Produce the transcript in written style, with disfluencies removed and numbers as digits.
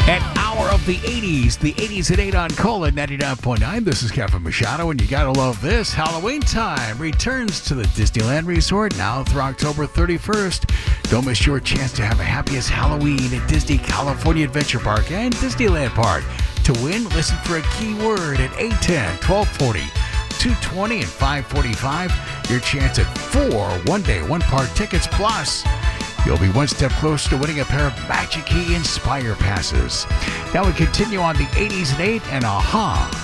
An hour of the 80s. The 80s at 8 on Cola 99.9. This is Kevin Machado, and you gotta love this. Halloween time returns to the Disneyland Resort now through October 31st. Don't miss your chance to have a happiest Halloween at Disney California Adventure Park and Disneyland Park. To win, listen for a keyword at 810, 1240, 220, and 545. Your chance at 4 one-day, one-park tickets plus. You'll be one step closer to winning a pair of Magic Key Inspire passes. Now we continue on the 80s at 8 and Aha.